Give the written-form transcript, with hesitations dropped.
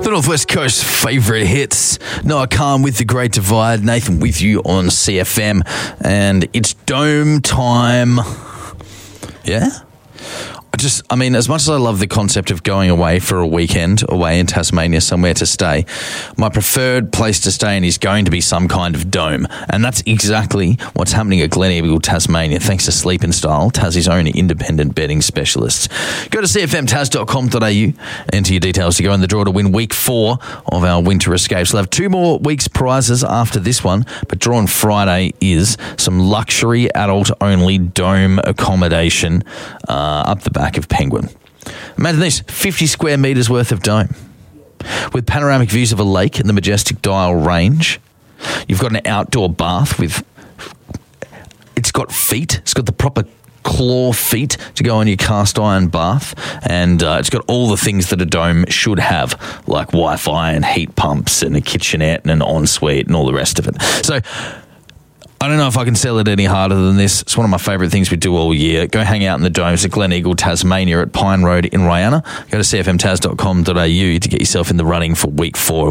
The Northwest Coast's favourite hits. Noah Khan with The Great Divide. Nathan with you on CFM. And it's dome time. Yeah? As much as I love the concept of going away for a weekend, away in Tasmania, somewhere to stay, my preferred place to stay in is going to be some kind of dome. And that's exactly what's happening at Gleneagle, Tasmania, thanks to Sleep and Style, Tassie's own independent bedding specialists. Go to cfmtas.com.au, enter your details to go in the draw to win week 4 of our winter escapes. We'll have 2 more weeks' prizes after this one, but draw on Friday is some luxury adult-only dome accommodation up the back of Penguin. Imagine this, 50 square metres worth of dome with panoramic views of a lake in the majestic Dial Range. You've got an outdoor bath with, it's got feet, it's got the proper claw feet to go on your cast iron bath, and it's got all the things that a dome should have, like Wi-Fi and heat pumps and a kitchenette and an ensuite and all the rest of it. So I don't know if I can sell it any harder than this. It's one of my favourite things we do all year. Go hang out in the domes at Gleneagle, Tasmania at Pine Road in Rihanna. Go to cfmtas.com.au to get yourself in the running for week 4.